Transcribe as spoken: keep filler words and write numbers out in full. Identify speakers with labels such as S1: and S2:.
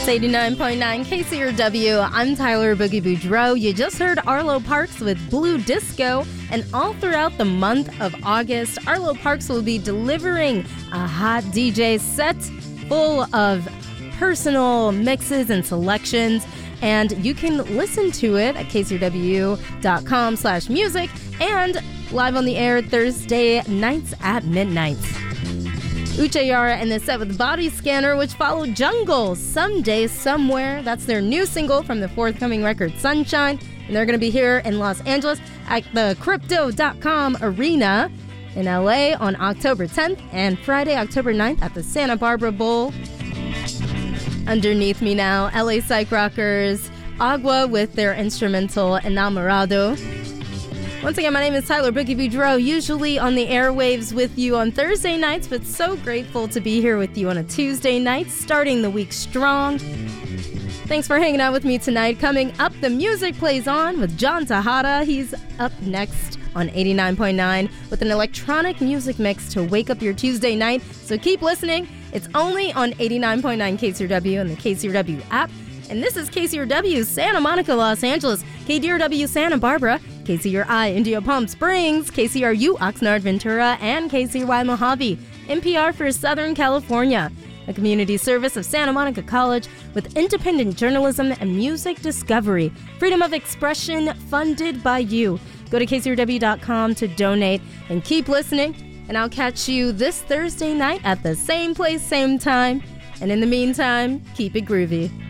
S1: eighty-nine point nine K C R W. I'm Tyler Boogie Boudreaux. You just heard Arlo Parks with Blue Disco. And all throughout the month of August, Arlo Parks will be delivering a hot D J set full of personal mixes and selections. And you can listen to it at kcrw.com slash music and live on the air Thursday nights at midnight. Uche Yara and the set with Body Scanner, which followed Jungle, Someday, Somewhere. That's their new single from the forthcoming record, Sunshine. And they're going to be here in Los Angeles at the Crypto dot com Arena in L A on October tenth and Friday, October ninth at the Santa Barbara Bowl. Underneath me now, L A Psych Rockers, Agua with their instrumental Enamorado. Once again, my name is Tyler Boogie Boudreaux, usually on the airwaves with you on Thursday nights, but so grateful to be here with you on a Tuesday night, starting the week strong. Thanks for hanging out with me tonight. Coming up, the music plays on with John Tejada. He's up next on eighty-nine point nine with an electronic music mix to wake up your Tuesday night. So keep listening. It's only on eighty-nine point nine K C R W and the K C R W app. And this is K C R W Santa Monica, Los Angeles, K D R W Santa Barbara, K C R I Indio Palm Springs, K C R U Oxnard Ventura, and K C R Y Mojave. N P R for Southern California, a community service of Santa Monica College with independent journalism and music discovery. Freedom of expression funded by you. Go to K C R W dot com to donate and keep listening. And I'll catch you this Thursday night at the same place, same time. And in the meantime, keep it groovy.